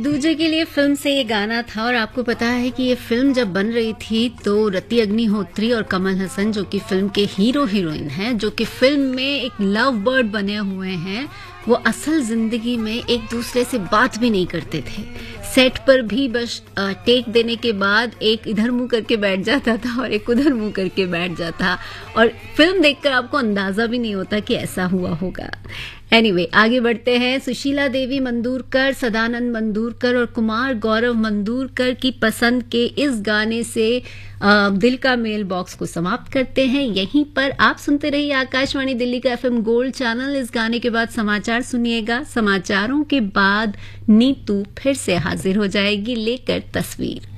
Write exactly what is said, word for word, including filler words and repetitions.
दूजे के लिए फिल्म से ये गाना था। और आपको पता है कि ये फिल्म जब बन रही थी तो रति अग्निहोत्री और कमल हसन, जो कि फिल्म के हीरो हीरोइन हैं, जो कि फिल्म में एक लव बर्ड बने हुए हैं, वो असल जिंदगी में एक दूसरे से बात भी नहीं करते थे। सेट पर भी बस टेक देने के बाद एक इधर मुंह करके बैठ जाता था और एक उधर मुंह करके बैठ जाता, और फिल्म देखकर आपको अंदाजा भी नहीं होता कि ऐसा हुआ होगा। एनीवे anyway, आगे बढ़ते हैं। सुशीला देवी मंदूरकर, सदानंद मंदूरकर और कुमार गौरव मंदूरकर की पसंद के इस गाने से आ, दिल का मेल बॉक्स को समाप्त करते हैं। यहीं पर आप सुनते रहिए आकाशवाणी दिल्ली का एफएम गोल्ड चैनल। इस गाने के बाद समाचार सुनिएगा। समाचारों के बाद नीतू फिर से हाजिर हो जाएगी लेकर तस्वीर।